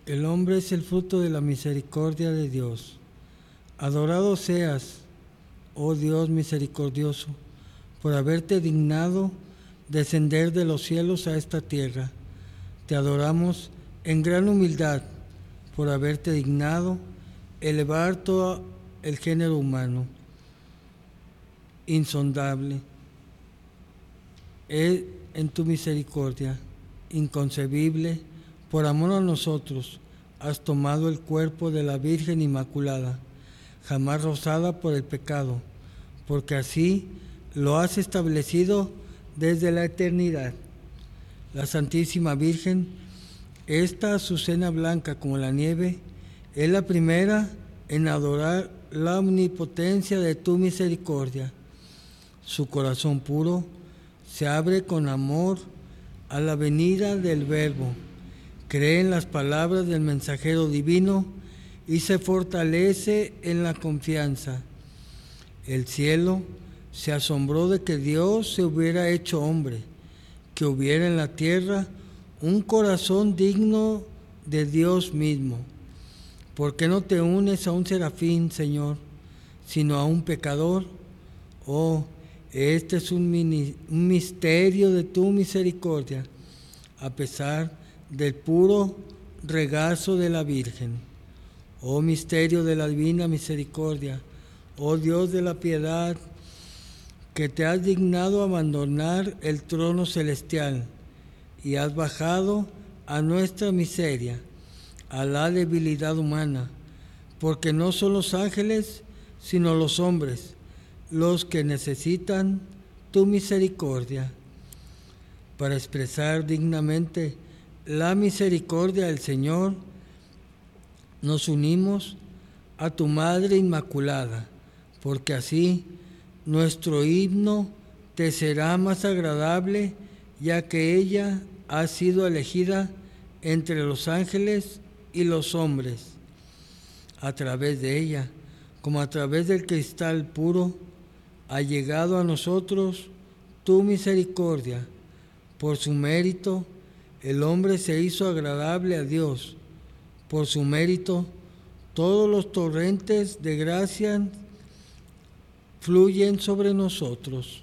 El hombre es el fruto de la misericordia de Dios. Adorado seas, oh Dios misericordioso, por haberte dignado descender de los cielos a esta tierra. Te adoramos en gran humildad por haberte dignado elevar todo el género humano. Insondable es en tu misericordia, inconcebible, por amor a nosotros, has tomado el cuerpo de la Virgen Inmaculada, jamás rozada por el pecado, porque así lo has establecido desde la eternidad. La Santísima Virgen, esta azucena blanca como la nieve, es la primera en adorar la omnipotencia de tu misericordia. Su corazón puro se abre con amor a la venida del Verbo, cree en las palabras del mensajero divino y se fortalece en la confianza. El cielo se asombró de que Dios se hubiera hecho hombre, que hubiera en la tierra un corazón digno de Dios mismo. ¿Por qué no te unes a un serafín, Señor, sino a un pecador? Oh, este es un misterio de tu misericordia, a pesar del puro regazo de la Virgen. Oh misterio de la divina misericordia, oh Dios de la piedad, que te has dignado abandonar el trono celestial y has bajado a nuestra miseria, a la debilidad humana, porque no son los ángeles, sino los hombres, los que necesitan tu misericordia. Para expresar dignamente la misericordia del Señor, nos unimos a tu Madre Inmaculada, porque así nuestro himno te será más agradable, ya que ella ha sido elegida entre los ángeles y los hombres. A través de ella, como a través del cristal puro, ha llegado a nosotros tu misericordia. Por su mérito, el hombre se hizo agradable a Dios. Por su mérito, todos los torrentes de gracia fluyen sobre nosotros.